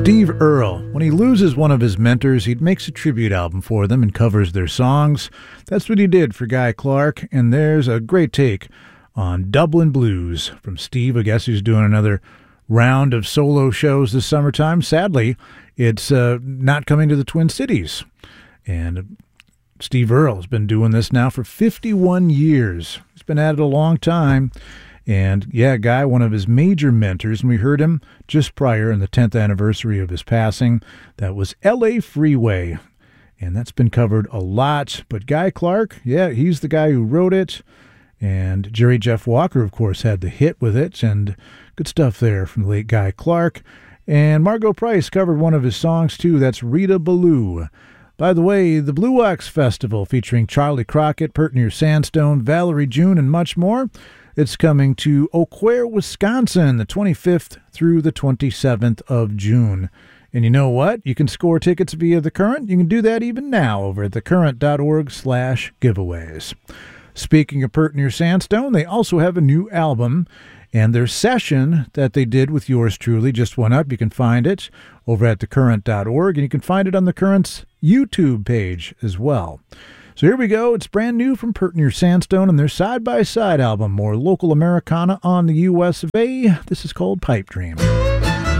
Steve Earle. When he loses one of his mentors, he makes a tribute album for them and covers their songs. That's what he did for Guy Clark, and there's a great take on Dublin Blues from Steve. I guess he's doing another round of solo shows this summertime. Sadly, it's not coming to the Twin Cities. And Steve Earle has been doing this now for 51 years. He's been at it a long time. And yeah, Guy, one of his major mentors, and we heard him just prior in the 10th anniversary of his passing. That was L.A. Freeway. And that's been covered a lot. But Guy Clark, yeah, he's the guy who wrote it. And Jerry Jeff Walker, of course, had the hit with it. And good stuff there from the late Guy Clark. And Margo Price covered one of his songs, too. That's Rita Ballou. By the way, the Blue Ox Festival featuring Charlie Crockett, Pert Near Sandstone, Valerie June, and much more. It's coming to Eau Claire, Wisconsin, the 25th through the 27th of June. And you know what? You can score tickets via The Current. You can do that even now over at thecurrent.org/giveaways. Speaking of Pert Near Sandstone, they also have a new album, and their session that they did with yours truly just went up. You can find it over at thecurrent.org, and you can find it on The Current's YouTube page as well. So here we go. It's brand new from Pert Near Sandstone and their side-by-side album, more local Americana on the US of A. This is called Pipe Dream.